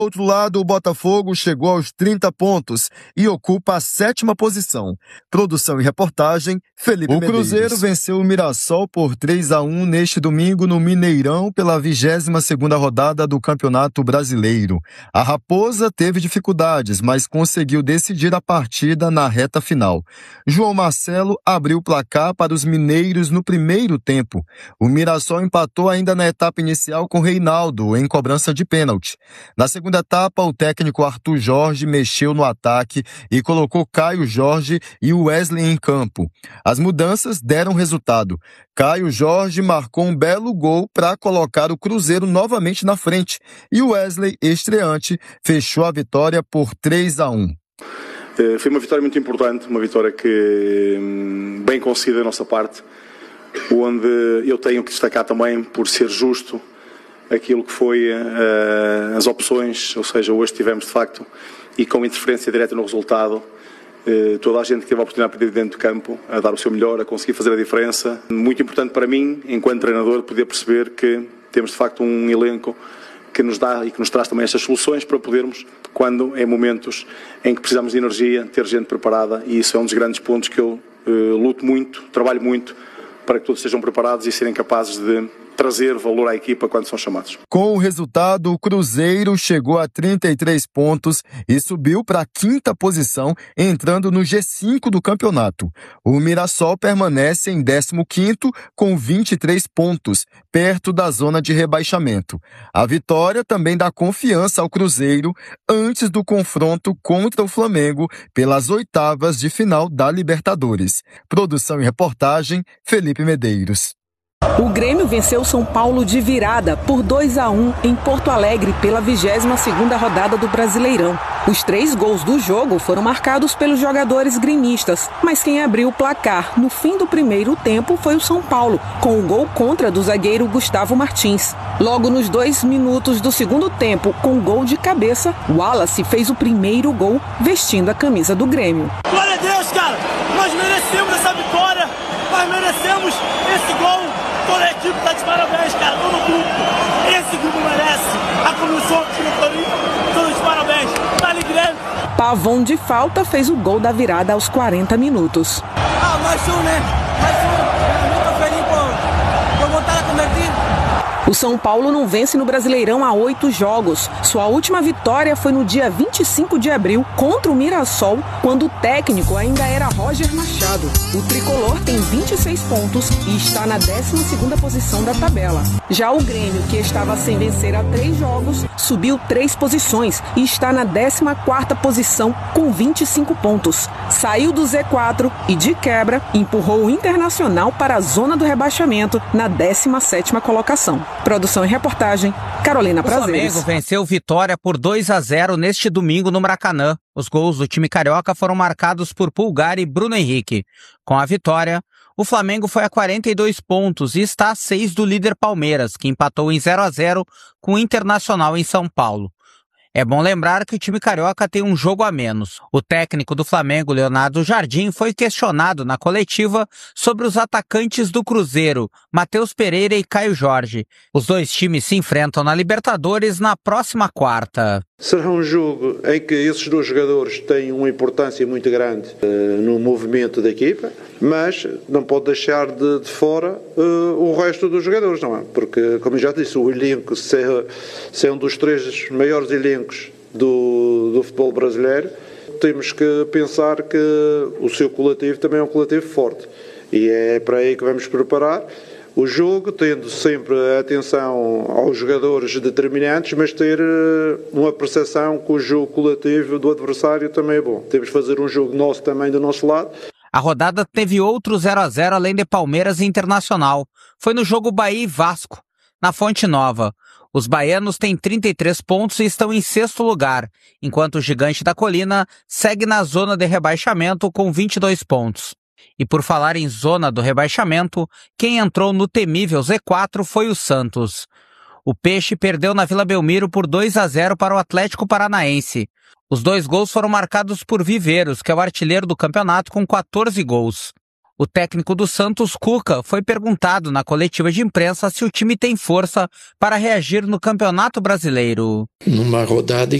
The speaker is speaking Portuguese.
Do outro lado, o Botafogo chegou aos 30 pontos e ocupa a 7ª posição. Produção e reportagem, Felipe Medeiros. O Cruzeiro venceu o Mirassol por 3-1 neste domingo no Mineirão pela 22ª rodada do Campeonato Brasileiro. A Raposa teve dificuldades, mas conseguiu decidir a partida na reta final. João Marcelo abriu o placar para os mineiros no primeiro tempo. O Mirassol empatou ainda na etapa inicial com Reinaldo em cobrança de pênalti. Na segunda etapa, o técnico Arthur Jorge mexeu no ataque e colocou Caio Jorge e Wesley em campo. As mudanças deram resultado. Caio Jorge marcou um belo gol para colocar o Cruzeiro novamente na frente e Wesley, estreante, fechou a vitória por 3-1. Foi uma vitória muito importante, uma vitória que bem conseguida da nossa parte, onde eu tenho que destacar também por ser justo aquilo que foi as opções, ou seja, hoje tivemos de facto, e com interferência direta no resultado, toda a gente que teve a oportunidade de ir dentro do campo, a dar o seu melhor, a conseguir fazer a diferença. Muito importante para mim, enquanto treinador, poder perceber que temos de facto um elenco que nos dá e que nos traz também estas soluções para podermos, quando em momentos em que precisamos de energia, ter gente preparada, e isso é um dos grandes pontos que eu luto muito, trabalho muito, para que todos estejam preparados e serem capazes de trazer valor à equipa quando são chamados. Com o resultado, o Cruzeiro chegou a 33 pontos e subiu para a 5ª posição, entrando no G5 do campeonato. O Mirassol permanece em 15º com 23 pontos, perto da zona de rebaixamento. A vitória também dá confiança ao Cruzeiro antes do confronto contra o Flamengo pelas 8ª de final da Libertadores. Produção e reportagem, Felipe Medeiros. O Grêmio venceu São Paulo de virada por 2-1 em Porto Alegre pela 22ª rodada do Brasileirão. Os 3 gols do jogo foram marcados pelos jogadores gremistas, mas quem abriu o placar no fim do primeiro tempo foi o São Paulo, com o gol contra do zagueiro Gustavo Martins. Logo nos 2 minutos do segundo tempo, com gol de cabeça, Wallace fez o primeiro gol vestindo a camisa do Grêmio. Glória a Deus, cara! Nós merecemos essa vitória, nós merecemos esse gol. Toda a equipe está de parabéns, cara, todo o grupo. Esse grupo merece. A comissão, a diretoria, todos de parabéns. Dá-lhe Grêmio. Pavon de falta fez o gol da virada aos 40 minutos. Mais um, né? Mais um. Muito feliz por voltar a convertir. O São Paulo não vence no Brasileirão há 8 jogos. Sua última vitória foi no dia 25 de abril contra o Mirassol, quando o técnico ainda era Roger Machado. O tricolor tem 26 pontos e está na 12ª posição da tabela. Já o Grêmio, que estava sem vencer há 3 jogos, subiu 3 posições e está na 14ª posição com 25 pontos. Saiu do Z4 e, de quebra, empurrou o Internacional para a zona do rebaixamento na 17ª colocação. Produção e reportagem, Carolina Prazeres. O Flamengo venceu Vitória por 2-0 neste domingo no Maracanã. Os gols do time carioca foram marcados por Pulgar e Bruno Henrique. Com a vitória, o Flamengo foi a 42 pontos e está a 6 do líder Palmeiras, que empatou em 0-0 com o Internacional em São Paulo. É bom lembrar que o time carioca tem um jogo a menos. O técnico do Flamengo, Leonardo Jardim, foi questionado na coletiva sobre os atacantes do Cruzeiro, Matheus Pereira e Caio Jorge. Os 2 times se enfrentam na Libertadores na próxima quarta. Será um jogo em que esses 2 jogadores têm uma importância muito grande no movimento da equipa, mas não pode deixar de fora o resto dos jogadores, não é? Porque, como eu já disse, o elenco, se é um dos 3 maiores elencos do futebol brasileiro, temos que pensar que o seu coletivo também é um coletivo forte. E é para aí que vamos preparar o jogo, tendo sempre a atenção aos jogadores determinantes, mas ter uma percepção que o jogo coletivo do adversário também é bom. Temos que fazer um jogo nosso também do nosso lado. A rodada teve outro 0-0 além de Palmeiras e Internacional. Foi no jogo Bahia e Vasco, na Fonte Nova. Os baianos têm 33 pontos e estão em 6º lugar, enquanto o Gigante da Colina segue na zona de rebaixamento com 22 pontos. E por falar em zona do rebaixamento, quem entrou no temível Z4 foi o Santos. O Peixe perdeu na Vila Belmiro por 2-0 para o Atlético Paranaense. Os 2 gols foram marcados por Viveiros, que é o artilheiro do campeonato com 14 gols. O técnico do Santos, Cuca, foi perguntado na coletiva de imprensa se o time tem força para reagir no Campeonato Brasileiro. Numa rodada